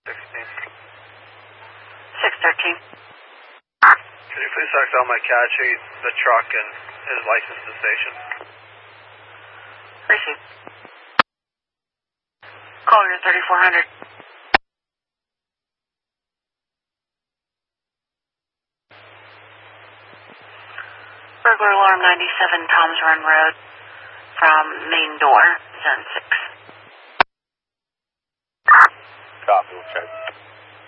16. 613. Could you please talk to all my Apache, the truck, and his license to station? Receive. Call your 3400. Burglar alarm 97 Toms Run Road from main door, zone 6. Copy, we'll check.